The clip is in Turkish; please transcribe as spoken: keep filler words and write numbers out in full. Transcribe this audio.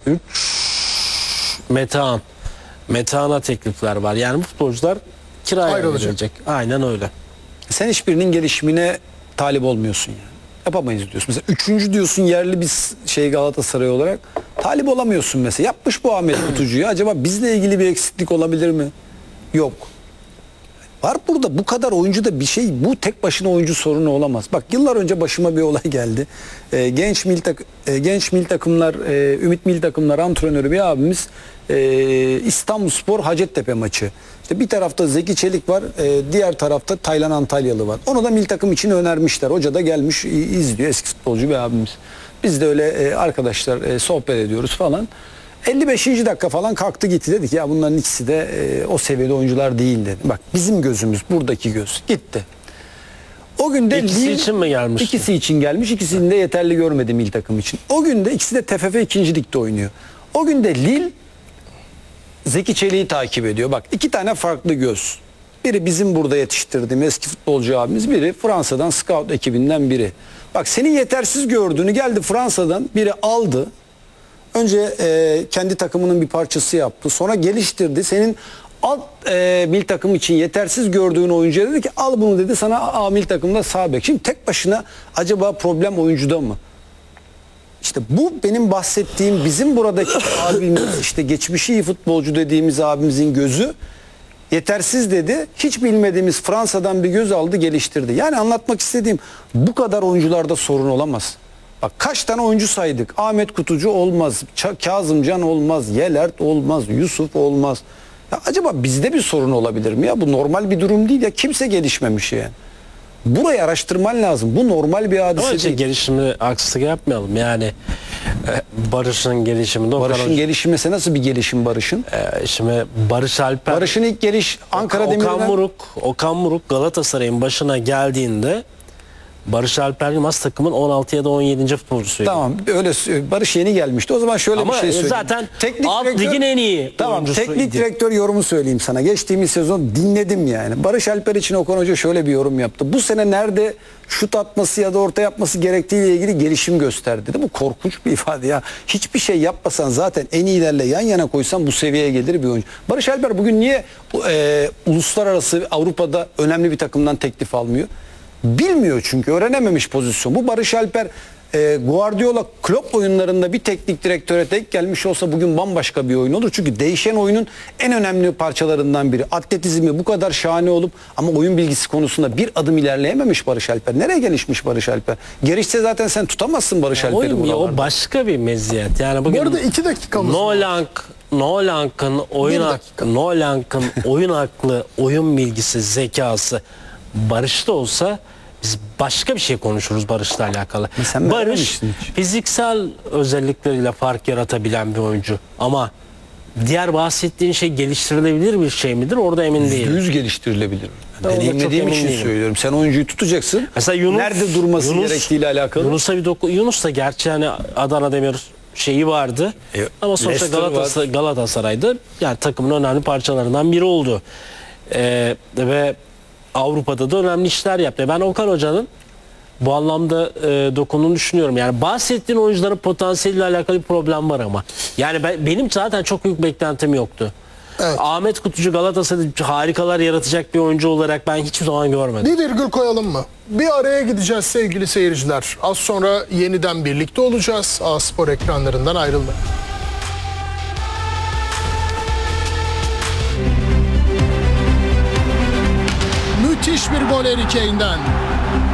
üç Metehan. Metehan'a teklifler var. Yani bu futbolcular kiraya Ayrılacak. verilecek. Aynen öyle. Sen hiçbirinin gelişimine talip olmuyorsun yani. Yapamayız diyorsun. Mesela üçüncü diyorsun yerli bir şey Galatasaray olarak. Talip olamıyorsun mesela. Yapmış bu Ahmet Kutucu'yu. Acaba bizle ilgili bir eksiklik olabilir mi? Yok. Var burada bu kadar oyuncuda bir şey, bu tek başına oyuncu sorunu olamaz. Bak yıllar önce başıma bir olay geldi. Ee, genç mil tak e, genç mil takımlar, e, Ümit Mil takımlar antrenörü bir abimiz e, İstanbulspor Hacettepe maçı. İşte bir tarafta Zeki Çelik var, e, diğer tarafta Taylan Antalyalı var. Onu da mil takım için önermişler. Hoca da gelmiş i- izliyor, eski futbolcu bir abimiz. Biz de öyle e, arkadaşlar e, sohbet ediyoruz falan. elli beşinci dakika falan kalktı gitti, dedik ya bunların ikisi de e, o seviyede oyuncular değil dedi. Bak bizim gözümüz, buradaki göz gitti. O gün de İkisi Lille- için mi gelmişti? İkisi için gelmiş. İkisini de yeterli görmedi milli takım için. O gün de ikisi de T F F ikinci ligde oynuyor. O gün de Lille Zeki Çelik'i takip ediyor. Bak iki tane farklı göz. Biri bizim burada yetiştirdiğim eski futbolcu abimiz, biri Fransa'dan scout ekibinden biri. Bak senin yetersiz gördüğünü geldi Fransa'dan biri aldı. Önce e, kendi takımının bir parçası yaptı. Sonra geliştirdi. Senin alt e, mil takım için yetersiz gördüğün oyuncuya dedi ki al bunu dedi, sana A mil takımda sağ bek. Şimdi tek başına acaba problem oyuncuda mı? İşte bu benim bahsettiğim bizim buradaki abimiz, işte geçmişi iyi futbolcu dediğimiz abimizin gözü yetersiz dedi. Hiç bilmediğimiz Fransa'dan bir göz aldı, geliştirdi. Yani anlatmak istediğim, bu kadar oyuncularda sorun olamaz. Bak kaç tane oyuncu saydık. Ahmet Kutucu olmaz, Ça- Kazımcan olmaz, Yelert olmaz, Yusuf olmaz. Ya acaba bizde bir sorun olabilir mi ya? Bu normal bir durum değil ya. Kimse gelişmemiş yani. Burayı araştırman lazım. Bu normal bir hadise Ama işte değil. gelişimi haksızlık yapmayalım. Yani e, Barış'ın gelişiminde Okan Barış'ın Hoca- gelişimi mesela nasıl bir gelişim Barış'ın? e, şimdi Barış Alper, Barış'ın ilk geliş Ankara Okan Demir'den. Buruk, Okan Buruk Galatasaray'ın başına geldiğinde Barış Alper Yılmaz takımın on altı ya da on yedinci futbolcusuydu. Tamam öyle sö- Barış yeni gelmişti. O zaman şöyle Ama bir şey söyleyeyim. zaten alt ligin en iyi Tamam, oyuncusuydu. teknik direktör yorumu söyleyeyim sana. Geçtiğimiz sezon dinledim yani. Barış Alper için Okan Hoca şöyle bir yorum yaptı. Bu sene nerede şut atması ya da orta yapması gerektiğiyle ilgili gelişim gösterdi dedi. Bu korkunç bir ifade ya. Hiçbir şey yapmasan zaten en iyilerle yan yana koysan bu seviyeye gelir bir oyuncu. Barış Alper bugün niye e, uluslararası Avrupa'da önemli bir takımdan teklif almıyor? Bilmiyor çünkü, öğrenememiş pozisyon. Bu Barış Alper e, Guardiola Klopp oyunlarında bir teknik direktöre denk gelmiş olsa bugün bambaşka bir oyun olur. Çünkü değişen oyunun en önemli parçalarından biri. Atletizmi bu kadar şahane olup ama oyun bilgisi konusunda bir adım ilerleyememiş Barış Alper. Nereye gelişmiş Barış Alper? Gelişse zaten sen tutamazsın Barış Alper'i Oyun ya, buralarda. o başka bir meziyet. Yani bugün Bu arada iki dakikamız var. Nolank Nolank'ın oyun Bir hak- dakika. Nolank'ın oyun aklı, oyun bilgisi, zekası Barış'ta olsa biz başka bir şey konuşuruz Barış'la alakalı. sen Barış beğenmemişsin hiç. fiziksel özellikleriyle fark yaratabilen bir oyuncu. Ama diğer bahsettiğin şey geliştirilebilir bir şey midir? Orada emin değilim. Yüz geliştirilebilir. Ben onda çok Deneyimlediğim emin için değilim. söylüyorum. Sen oyuncuyu tutacaksın. Mesela Yunus, nerede durması Yunus- gerektiğiyle alakalı. Yunus'a bir doku, Yunus da gerçi hani Adana Demir şeyi vardı. E, ama sonuçta Leicester Galatasaray, Galatasaray'da yani takımın önemli parçalarından biri oldu. Ee, ve Avrupa'da da önemli işler yaptı. Ben Okan Hoca'nın bu anlamda e, dokunduğunu düşünüyorum. Yani bahsettiğin oyuncuların potansiyeliyle alakalı bir problem var ama. Yani ben, benim zaten çok büyük beklentim yoktu. Evet. Ahmet Kutucu Galatasaray'da harikalar yaratacak bir oyuncu olarak ben hiçbir zaman görmedim. Bir virgül koyalım mı? Bir araya gideceğiz sevgili seyirciler. Az sonra yeniden birlikte olacağız. A-Spor ekranlarından ayrılmayın. Müthiş bir gol Harry Kane'den.